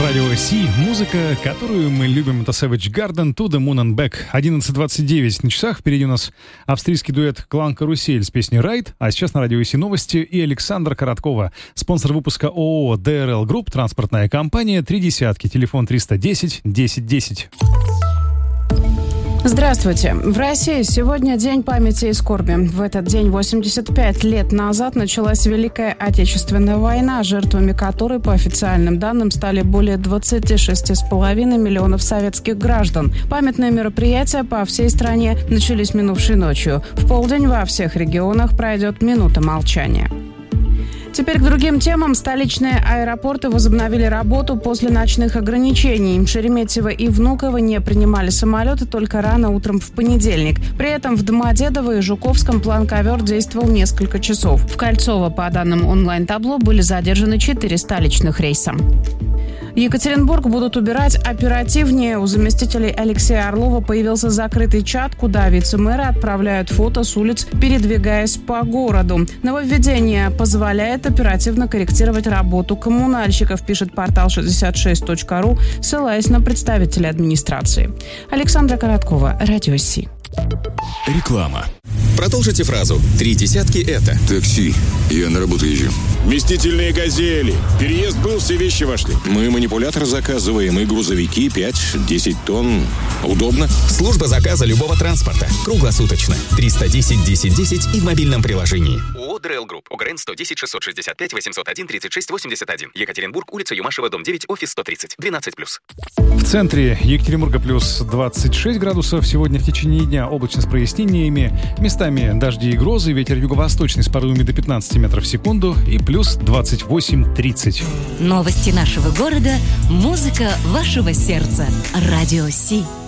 Радио Си. Музыка, которую мы любим, это Savage Garden, To the Moon and Back. 11:29 на часах. Впереди у нас австрийский дуэт «Клан Карусель» с песней «Ride». А сейчас на Радио Си новости и Александра Короткова. Спонсор выпуска ООО DRL Group, транспортная компания «Три десятки». Телефон 310 10 10. Здравствуйте. В России сегодня День памяти и скорби. В этот день 85 лет назад началась Великая Отечественная война, жертвами которой, по официальным данным, стали более 26,5 миллионов советских граждан. Памятные мероприятия по всей стране начались минувшей ночью. В полдень во всех регионах пройдет минута молчания. Теперь к другим темам. Столичные аэропорты возобновили работу после ночных ограничений. Шереметьево и Внуково не принимали самолеты только рано утром в понедельник. При этом в Домодедово и Жуковском план-ковер действовал несколько часов. В Кольцово, по данным онлайн-табло, были задержаны 4 столичных рейса. Екатеринбург будут убирать оперативнее. У заместителей Алексея Орлова появился закрытый чат, куда вице-мэры отправляют фото с улиц, передвигаясь по городу. Нововведение позволяет оперативно корректировать работу коммунальщиков, пишет портал 66.ru, ссылаясь на представителей администрации. Александра Короткова, Радио Си. Реклама. Продолжите фразу. 3 десятки это. Такси. Я на работу езжу. Вместительные «Газели». Переезд был, все вещи вошли. Мы манипулятор заказываем и грузовики 5-10 тонн. Удобно. Служба заказа любого транспорта. Круглосуточно. 310 10 10 и в мобильном приложении. ООО DRL Group. ОГРН 110 665 801 36 81. Екатеринбург, улица Юмашева, дом 9, офис 130. 12+. В центре Екатеринбурга плюс 26 градусов. Сегодня в течение дня облачно с прояснениями. Местами дожди и грозы. Ветер юго-восточный с порывами до 15 метров в секунду. И плюс 28-30. Новости нашего города. Музыка вашего сердца. Радио Си.